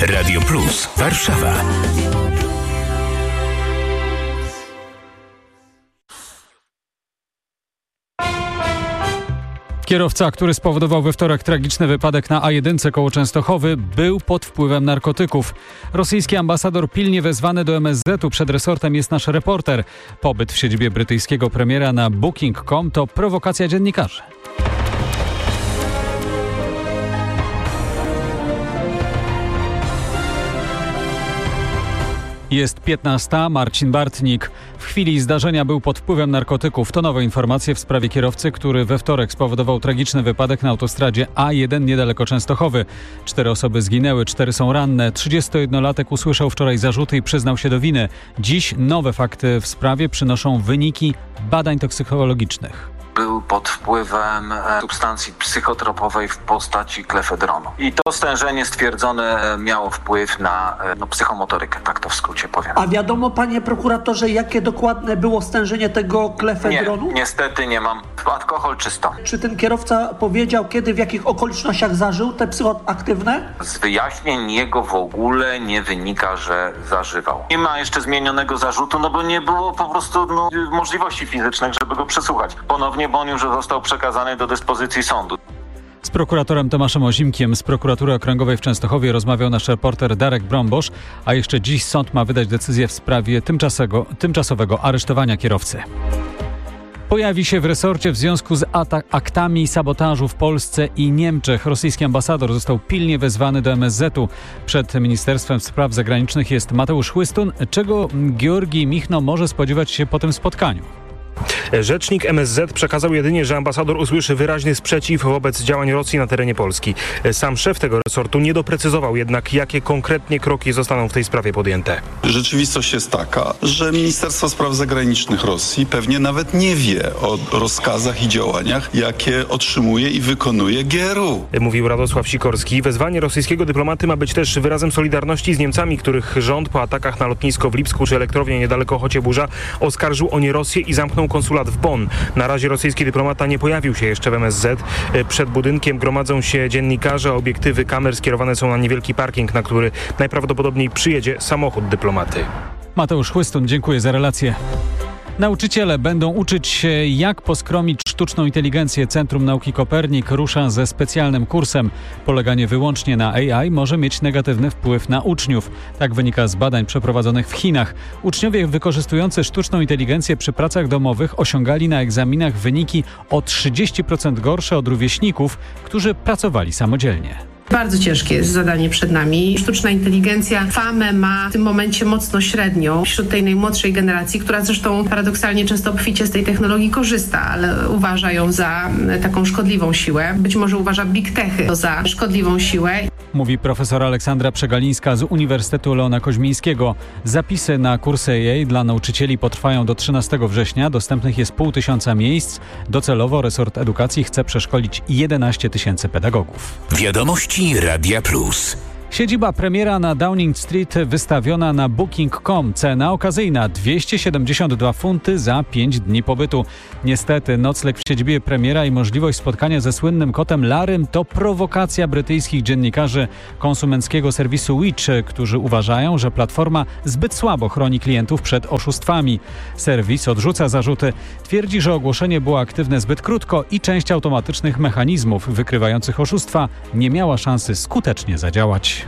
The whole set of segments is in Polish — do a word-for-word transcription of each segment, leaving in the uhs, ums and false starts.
Radio Plus Warszawa. Kierowca, który spowodował we wtorek tragiczny wypadek na A jeden koło Częstochowy, był pod wpływem narkotyków. Rosyjski ambasador pilnie wezwany do M S Z u. Przed resortem jest nasz reporter. Pobyt w siedzibie brytyjskiego premiera na booking kropka com to prowokacja dziennikarzy. Jest piętnasta. Marcin Bartnik. W chwili zdarzenia był pod wpływem narkotyków. To nowe informacje w sprawie kierowcy, który we wtorek spowodował tragiczny wypadek na autostradzie A jeden niedaleko Częstochowy. Cztery osoby zginęły, cztery są ranne. trzydziestojednolatek usłyszał wczoraj zarzuty i przyznał się do winy. Dziś nowe fakty w sprawie przynoszą wyniki badań toksykologicznych. Był pod wpływem substancji psychotropowej w postaci klefedronu. I to stężenie stwierdzone miało wpływ na no, psychomotorykę, tak to w skrócie powiem. A wiadomo, panie prokuratorze, jakie dokładne było stężenie tego klefedronu? Nie, niestety nie mam. Alkohol czysto. Czy ten kierowca powiedział, kiedy, w jakich okolicznościach zażył te psychoaktywne? Z wyjaśnień jego w ogóle nie wynika, że zażywał. Nie ma jeszcze zmienionego zarzutu, no bo nie było po prostu no, możliwości fizycznych, żeby go przesłuchać. Ponownie, bo on już został przekazany do dyspozycji sądu. Z prokuratorem Tomaszem Ozimkiem z Prokuratury Okręgowej w Częstochowie rozmawiał nasz reporter Darek Brombosz, a jeszcze dziś sąd ma wydać decyzję w sprawie tymczasowego, tymczasowego aresztowania kierowcy. Pojawi się w resorcie w związku z atak- aktami sabotażu w Polsce i Niemczech. Rosyjski ambasador został pilnie wezwany do M S Z u. Przed Ministerstwem Spraw Zagranicznych jest Mateusz Chłystun. Czego Georgij Michno może spodziewać się po tym spotkaniu? Rzecznik M S Z przekazał jedynie, że ambasador usłyszy wyraźny sprzeciw wobec działań Rosji na terenie Polski. Sam szef tego resortu nie doprecyzował jednak, jakie konkretnie kroki zostaną w tej sprawie podjęte. Rzeczywistość jest taka, że Ministerstwo Spraw Zagranicznych Rosji pewnie nawet nie wie o rozkazach i działaniach, jakie otrzymuje i wykonuje G R U. Mówił Radosław Sikorski. Wezwanie rosyjskiego dyplomaty ma być też wyrazem solidarności z Niemcami, których rząd po atakach na lotnisko w Lipsku czy elektrownię niedaleko Chocieburza oskarżył o nie Rosję i zamknął konsulat w Bonn. Na razie rosyjski dyplomata nie pojawił się jeszcze w M S Z. Przed budynkiem gromadzą się dziennikarze, obiektywy kamer skierowane są na niewielki parking, na który najprawdopodobniej przyjedzie samochód dyplomaty. Mateusz Chłystun, dziękuję za relację. Nauczyciele będą uczyć się, jak poskromić sztuczną inteligencję. Centrum Nauki Kopernik rusza ze specjalnym kursem. Poleganie wyłącznie na A I może mieć negatywny wpływ na uczniów. Tak wynika z badań przeprowadzonych w Chinach. Uczniowie wykorzystujący sztuczną inteligencję przy pracach domowych osiągali na egzaminach wyniki o trzydzieści procent gorsze od rówieśników, którzy pracowali samodzielnie. Bardzo ciężkie jest zadanie przed nami. Sztuczna inteligencja famę ma w tym momencie mocno średnią wśród tej najmłodszej generacji, która zresztą paradoksalnie często obficie z tej technologii korzysta, ale uważa ją za taką szkodliwą siłę. Być może uważa big techy za szkodliwą siłę. Mówi profesor Aleksandra Przegalińska z Uniwersytetu Leona Koźmińskiego. Zapisy na kursy A I dla nauczycieli potrwają do trzynastego września. Dostępnych jest pół tysiąca miejsc. Docelowo resort edukacji chce przeszkolić jedenaście tysięcy pedagogów. Wiadomości Radia Plus. Siedziba premiera na Downing Street wystawiona na booking kropka com. Cena okazyjna dwieście siedemdziesiąt dwa funty za pięć dni pobytu. Niestety nocleg w siedzibie premiera i możliwość spotkania ze słynnym kotem Larrym to prowokacja brytyjskich dziennikarzy konsumenckiego serwisu Which, którzy uważają, że platforma zbyt słabo chroni klientów przed oszustwami. Serwis odrzuca zarzuty. Twierdzi, że ogłoszenie było aktywne zbyt krótko i część automatycznych mechanizmów wykrywających oszustwa nie miała szansy skutecznie zadziałać.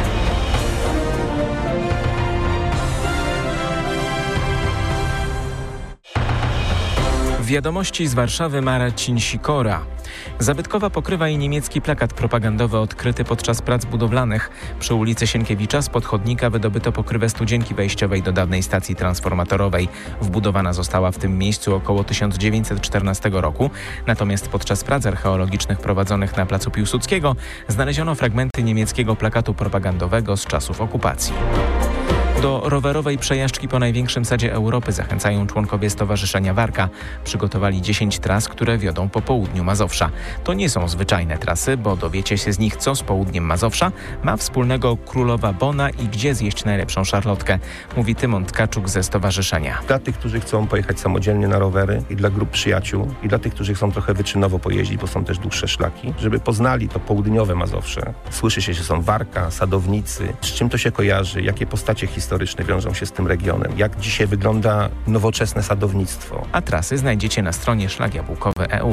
Wiadomości z Warszawy Marcin Sikora. Zabytkowa pokrywa i niemiecki plakat propagandowy odkryty podczas prac budowlanych. Przy ulicy Sienkiewicza spod chodnika wydobyto pokrywę studzienki wejściowej do dawnej stacji transformatorowej. Wbudowana została w tym miejscu około tysiąc dziewięćset czternastego roku. Natomiast podczas prac archeologicznych prowadzonych na placu Piłsudskiego znaleziono fragmenty niemieckiego plakatu propagandowego z czasów okupacji. Do rowerowej przejażdżki po największym sadzie Europy zachęcają członkowie Stowarzyszenia Warka. Przygotowali dziesięć tras, które wiodą po południu Mazowsza. To nie są zwyczajne trasy, bo dowiecie się z nich, co z południem Mazowsza ma wspólnego Królowa Bona i gdzie zjeść najlepszą szarlotkę, mówi Tymon Tkaczuk ze stowarzyszenia. Dla tych, którzy chcą pojechać samodzielnie na rowery i dla grup przyjaciół i dla tych, którzy chcą trochę wyczynowo pojeździć, bo są też dłuższe szlaki, żeby poznali to południowe Mazowsze. Słyszy się, że są Warka, sadownicy, z czym to się kojarzy, jakie postacie historyczne wiążą się z tym regionem, jak dzisiaj wygląda nowoczesne sadownictwo. A trasy znajdziecie na stronie szlak jabłkowy kropka e u.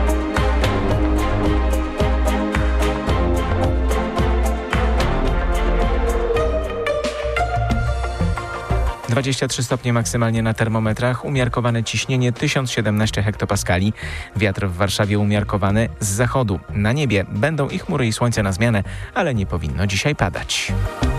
dwadzieścia trzy stopnie maksymalnie na termometrach, umiarkowane ciśnienie tysiąc siedemnaście hektopaskali. Wiatr w Warszawie umiarkowany z zachodu. Na niebie będą i chmury i słońce na zmianę, ale nie powinno dzisiaj padać.